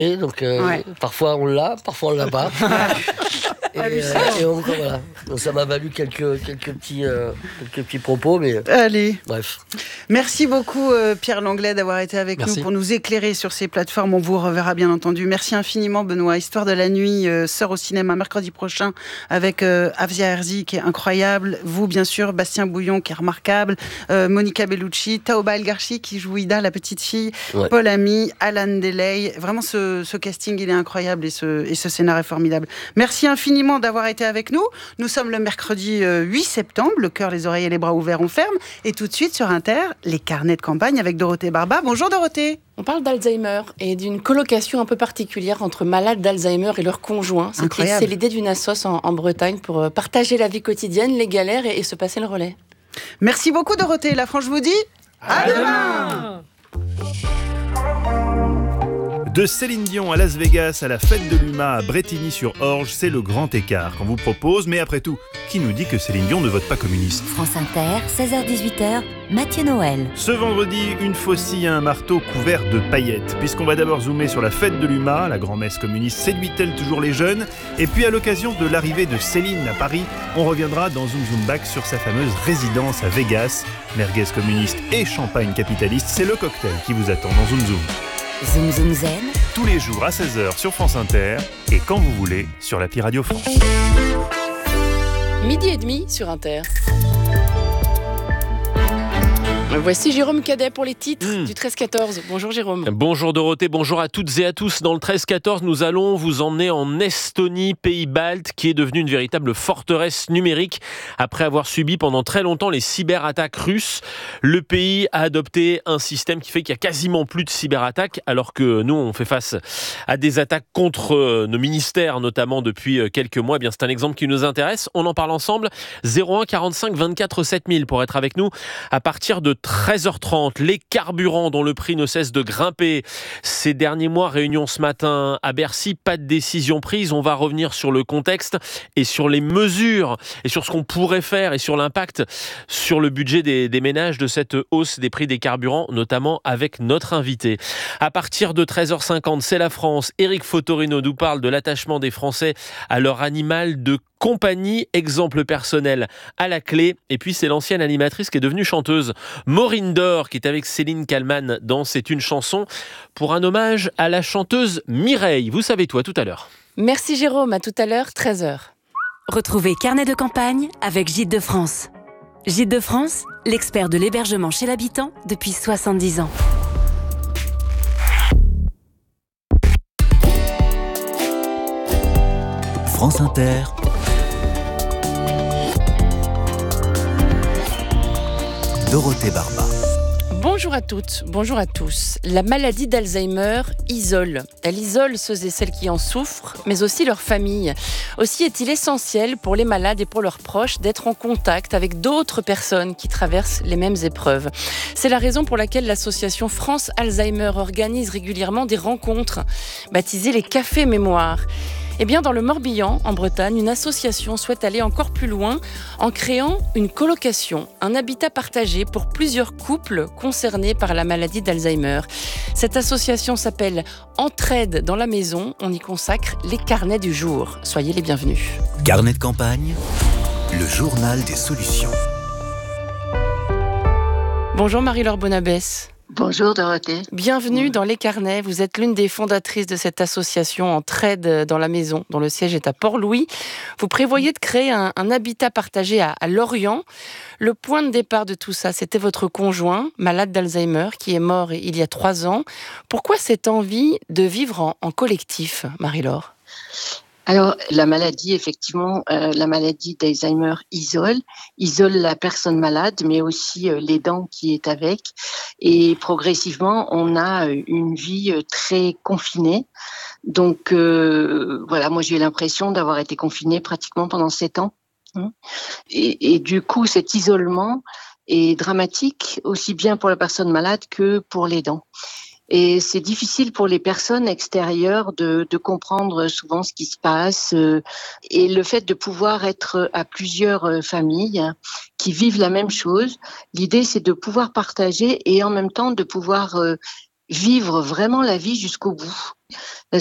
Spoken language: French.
Et donc, Ouais. parfois on l'a, parfois on l'a pas. Et donc, voilà. Donc, ça m'a valu quelques petits propos, mais Allez. bref. Merci beaucoup Pierre Langlais d'avoir été avec Merci. nous pour nous éclairer sur ces plateformes. On vous reverra bien entendu. Merci infiniment Benoît. Histoire de la nuit sort au cinéma mercredi prochain avec Afzia Herzi qui est incroyable. Vous bien sûr, Bastien Bouillon qui est remarquable, Monica Bellucci, Taoba El Garchi qui joue Ida la petite fille, Ouais. Paul Ami, Alan Delay. Vraiment ce casting il est incroyable et ce scénario est formidable. Merci infiniment d'avoir été avec nous. Nous sommes le mercredi 8 septembre. Le cœur, les oreilles et les bras ouverts, on ferme. Et tout de suite sur Inter, les carnets de campagne avec Dorothée Barba. Bonjour Dorothée. On parle d'Alzheimer et d'une colocation un peu particulière entre malades d'Alzheimer et leurs conjoints. Incroyable. C'est l'idée d'une assoce en Bretagne pour partager la vie quotidienne, les galères et se passer le relais. Merci beaucoup Dorothée. La France vous dit à demain. De Céline Dion à Las Vegas, à la fête de l'UMA à Brétigny-sur-Orge, c'est le grand écart qu'on vous propose. Mais après tout, qui nous dit que Céline Dion ne vote pas communiste ? France Inter, 16h-18h, Mathieu Noël. Ce vendredi, une faucille à un marteau couvert de paillettes. Puisqu'on va d'abord zoomer sur la fête de l'UMA, la grand-messe communiste séduit-elle toujours les jeunes ? Et puis à l'occasion de l'arrivée de Céline à Paris, on reviendra dans Zoom Zoom Back sur sa fameuse résidence à Vegas. Merguez communiste et champagne capitaliste, c'est le cocktail qui vous attend dans Zoom Zoom. Zoom Zoom Zen. Tous les jours à 16h sur France Inter et quand vous voulez sur l'appli Radio France. 12h30 sur Inter. Voici Jérôme Cadet pour les titres du 13-14. Bonjour Jérôme. Bonjour Dorothée, bonjour à toutes et à tous. Dans le 13-14, nous allons vous emmener en Estonie, pays balte, qui est devenue une véritable forteresse numérique après avoir subi pendant très longtemps les cyberattaques russes. Le pays a adopté un système qui fait qu'il y a quasiment plus de cyberattaques, alors que nous, on fait face à des attaques contre nos ministères, notamment depuis quelques mois. Eh bien, c'est un exemple qui nous intéresse. On en parle ensemble. 01 45 24 7000 pour être avec nous à partir de 13h30, les carburants dont le prix ne cesse de grimper. Ces derniers mois, réunion ce matin à Bercy, pas de décision prise. On va revenir sur le contexte et sur les mesures et sur ce qu'on pourrait faire et sur l'impact sur le budget des ménages de cette hausse des prix des carburants, notamment avec notre invité. À partir de 13h50, c'est la France. Éric Fotorino nous parle de l'attachement des Français à leur animal de compagnie, exemple personnel à la clé. Et puis c'est l'ancienne animatrice qui est devenue chanteuse, Maureen Dor, qui est avec Céline Kallmann dans C'est une chanson, pour un hommage à la chanteuse Mireille. Vous savez tout à l'heure. Merci Jérôme, à tout à l'heure, 13h. Retrouvez Carnet de campagne avec Gîtes de France. Gîtes de France, l'expert de l'hébergement chez l'habitant depuis 70 ans. France Inter. Dorothée Barba. Bonjour à toutes, bonjour à tous. La maladie d'Alzheimer isole. Elle isole ceux et celles qui en souffrent, mais aussi leurs familles. Aussi est-il essentiel pour les malades et pour leurs proches d'être en contact avec d'autres personnes qui traversent les mêmes épreuves. C'est la raison pour laquelle l'association France Alzheimer organise régulièrement des rencontres, baptisées les Cafés Mémoire. Eh bien, dans le Morbihan, en Bretagne, une association souhaite aller encore plus loin en créant une colocation, un habitat partagé pour plusieurs couples concernés par la maladie d'Alzheimer. Cette association s'appelle Entraide dans la maison. On y consacre les carnets du jour. Soyez les bienvenus. Carnet de campagne, le journal des solutions. Bonjour Marie-Laure Bonabès. Bonjour Dorothée. Bienvenue dans Les Carnets. Vous êtes l'une des fondatrices de cette association Entraide dans la maison, dont le siège est à Port-Louis. Vous prévoyez de créer un habitat partagé à Lorient. Le point de départ de tout ça, c'était votre conjoint, malade d'Alzheimer, qui est mort il y a 3 ans. Pourquoi cette envie de vivre en collectif, Marie-Laure ? Alors, la maladie, effectivement, la maladie d'Alzheimer isole la personne malade, mais aussi l'aidant qui est avec. Et progressivement, on a une vie très confinée. Donc, voilà, moi j'ai eu l'impression d'avoir été confinée pratiquement pendant 7 ans. Et du coup, cet isolement est dramatique, aussi bien pour la personne malade que pour l'aidant. Et c'est difficile pour les personnes extérieures de comprendre souvent ce qui se passe. Et le fait de pouvoir être à plusieurs familles qui vivent la même chose, l'idée c'est de pouvoir partager et en même temps de pouvoir vivre vraiment la vie jusqu'au bout.